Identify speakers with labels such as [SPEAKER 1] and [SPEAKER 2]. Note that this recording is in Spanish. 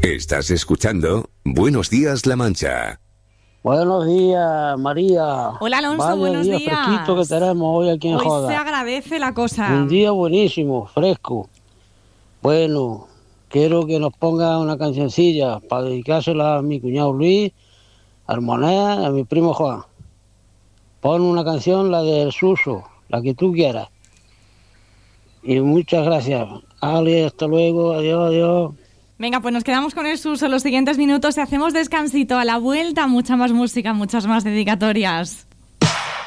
[SPEAKER 1] Estás escuchando Buenos Días, La Mancha.
[SPEAKER 2] Buenos días, María.
[SPEAKER 3] Hola, Alonso,
[SPEAKER 2] Vaya
[SPEAKER 3] buenos días.
[SPEAKER 2] fresquito que tenemos hoy aquí en
[SPEAKER 3] Hoy
[SPEAKER 2] Joda.
[SPEAKER 3] se agradece la cosa.
[SPEAKER 2] Un día buenísimo, fresco. Bueno, quiero que nos ponga una cancioncilla para dedicársela a mi cuñado Luis, al Moneda y a mi primo Juan. Pon una canción, la del Suso, la que tú quieras. Y muchas gracias. Ale, hasta luego, adiós, adiós.
[SPEAKER 3] Venga, pues nos quedamos con el Suso los siguientes minutos y hacemos descansito. A la vuelta, mucha más música, muchas más dedicatorias.